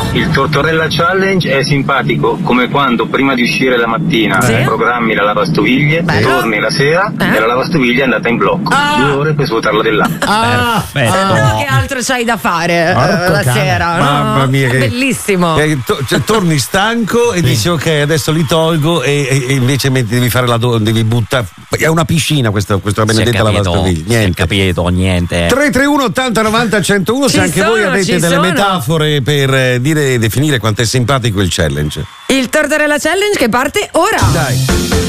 Il Tortorella Challenge è simpatico come quando prima di uscire la mattina programmi la lavastoviglie, torni la sera e la lavastoviglie è andata in blocco. 2 ore per svuotarla dell'acqua. Perfetto. Che altro c'hai da fare la sera? Mamma mia, è bellissimo. Torni stanco e dici ok, adesso li tolgo e invece devi fare devi buttare. È una piscina questa benedetta lavastoviglie. Niente. Capito, niente. 331 80 90 101 se anche voi avete delle metafore per definire quanto è simpatico il challenge. Il Tortorella Challenge che parte ora. Dai.